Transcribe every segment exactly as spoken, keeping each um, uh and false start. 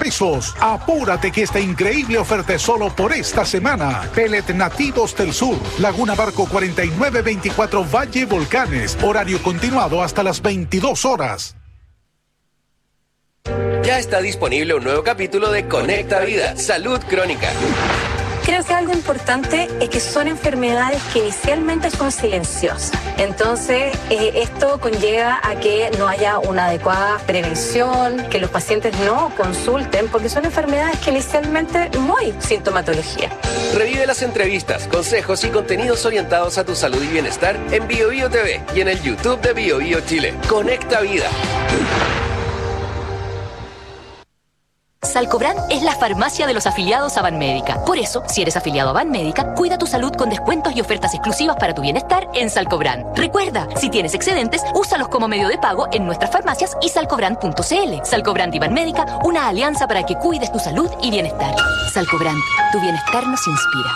pesos. Apúrate que esta increíble oferta es solo por esta semana. Pellet Nativos del Sur, Laguna Barco cuarenta y nueve veinticuatro Valle Volcanes. Horario continuado hasta las veintidós horas. Ya está disponible un nuevo capítulo de Conecta Vida, Salud Crónica. Creo que algo importante es que son enfermedades que inicialmente son silenciosas. Entonces, eh, esto conlleva a que no haya una adecuada prevención, que los pacientes no consulten, porque son enfermedades que inicialmente no hay sintomatología. Revive las entrevistas, consejos y contenidos orientados a tu salud y bienestar en Bio Bio T V y en el YouTube de Bio Bio Chile. Conecta Vida. Salcobran es la farmacia de los afiliados a Banmédica. Por eso, si eres afiliado a Banmédica, cuida tu salud con descuentos y ofertas exclusivas para tu bienestar en Salcobran. Recuerda, si tienes excedentes, úsalos como medio de pago en nuestras farmacias y salcobran punto c l. Salcobran y Banmédica, una alianza para que cuides tu salud y bienestar. Salcobran, tu bienestar nos inspira.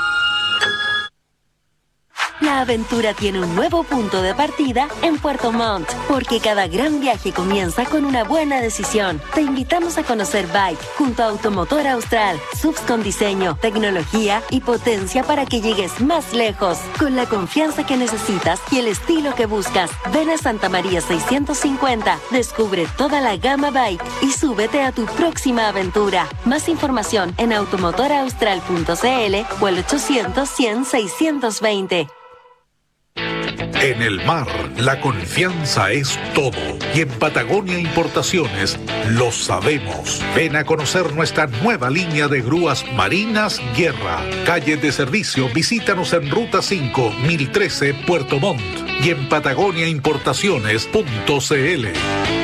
La aventura tiene un nuevo punto de partida en Puerto Montt, porque cada gran viaje comienza con una buena decisión. Te invitamos a conocer Bike junto a Automotor Austral, subs con diseño, tecnología y potencia para que llegues más lejos, con la confianza que necesitas y el estilo que buscas. Ven a Santa María seiscientos cincuenta, descubre toda la gama Bike y súbete a tu próxima aventura. Más información en automotor austral punto c l o el ochocientos cien seiscientos veinte. En el mar, la confianza es todo. Y en Patagonia Importaciones lo sabemos. Ven a conocer nuestra nueva línea de grúas Marinas Guerra. Calle de servicio, visítanos en Ruta cinco, mil trece, Puerto Montt. Y en patagonia importaciones punto c l.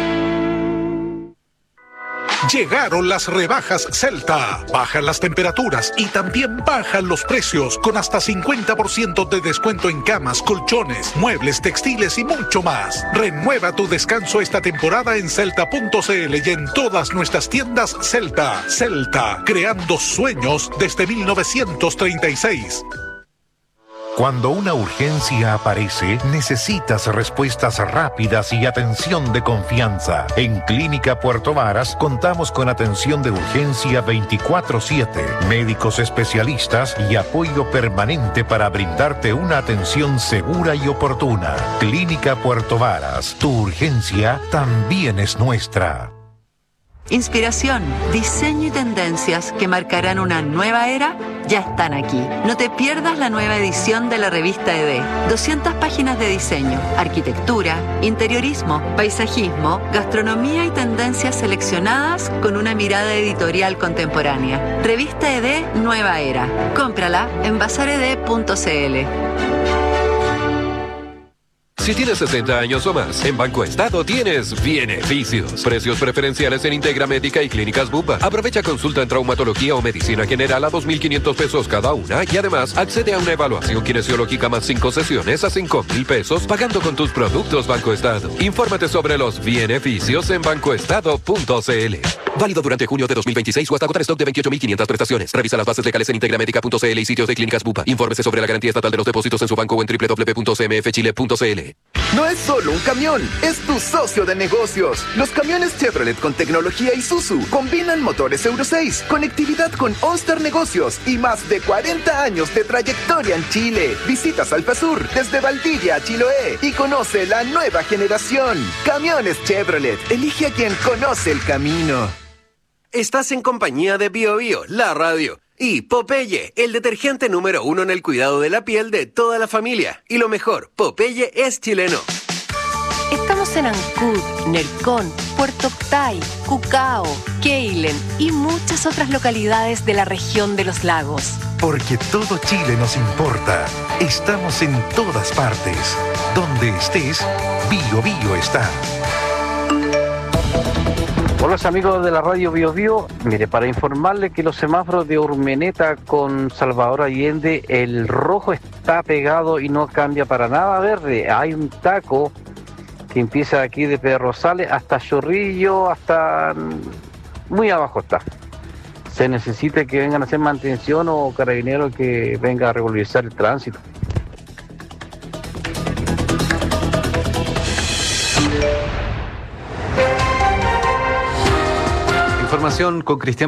Llegaron las rebajas Celta. Bajan las temperaturas y también bajan los precios con hasta cincuenta por ciento de descuento en camas, colchones, muebles, textiles y mucho más. Renueva tu descanso esta temporada en celta punto c l y en todas nuestras tiendas Celta. Celta, creando sueños desde mil novecientos treinta y seis. Cuando una urgencia aparece, necesitas respuestas rápidas y atención de confianza. En Clínica Puerto Varas contamos con atención de urgencia veinticuatro siete, médicos especialistas y apoyo permanente para brindarte una atención segura y oportuna. Clínica Puerto Varas, tu urgencia también es nuestra. Inspiración, diseño y tendencias que marcarán una nueva era ya están aquí. No te pierdas la nueva edición de la revista E D. doscientas páginas de diseño, arquitectura, interiorismo, paisajismo, gastronomía y tendencias seleccionadas con una mirada editorial contemporánea. Revista E D Nueva Era. Cómprala en bazar e d punto c l. Si tienes sesenta años o más, en Banco Estado tienes beneficios. Precios preferenciales en Integra Médica y Clínicas Bupa. Aprovecha consulta en traumatología o medicina general a dos mil quinientos pesos cada una y además accede a una evaluación kinesiológica más cinco sesiones a cinco mil pesos pagando con tus productos Banco Estado. Infórmate sobre los beneficios en banco estado punto c l. Válido durante junio de dos mil veintiséis o hasta agotar stock de veintiocho mil quinientas prestaciones. Revisa las bases legales en integramédica punto c l y sitios de Clínicas Bupa. Infórmese sobre la garantía estatal de los depósitos en su banco o en doble u doble u doble u punto c m f chile punto c l. No es solo un camión, es tu socio de negocios. Los camiones Chevrolet con tecnología Isuzu combinan motores Euro seis, conectividad con Onster Negocios y más de cuarenta años de trayectoria en Chile. Visita Salpasur desde Valdivia a Chiloé y conoce la nueva generación. Camiones Chevrolet, elige a quien conoce el camino. Estás en compañía de Bio Bio, la radio. Y Popeye, el detergente número uno en el cuidado de la piel de toda la familia. Y lo mejor, Popeye es chileno. Estamos en Ancud, Nercón, Puerto Octay, Cucao, Keilen y muchas otras localidades de la región de los lagos. Porque todo Chile nos importa. Estamos en todas partes. Donde estés, Bio Bio está. Hola amigos de la radio Bio Bio, mire, para informarles que los semáforos de Urmeneta con Salvador Allende, el rojo está pegado y no cambia para nada a verde. Hay un taco que empieza aquí de Pedro Rosales hasta Chorrillo, hasta muy abajo está. Se necesita que vengan a hacer mantención o carabineros que venga a regularizar el tránsito. Información con Cristian